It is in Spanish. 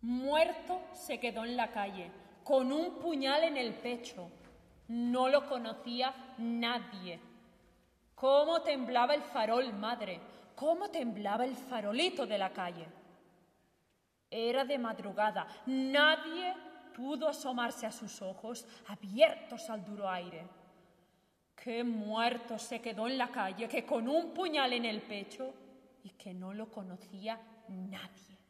Muerto se quedó en la calle, con un puñal en el pecho. No lo conocía nadie. ¿Cómo temblaba el farol, madre? ¿Cómo temblaba el farolito de la calle? Era de madrugada. Nadie pudo asomarse a sus ojos abiertos al duro aire. ¡Qué muerto se quedó en la calle, que con un puñal en el pecho y que no lo conocía nadie!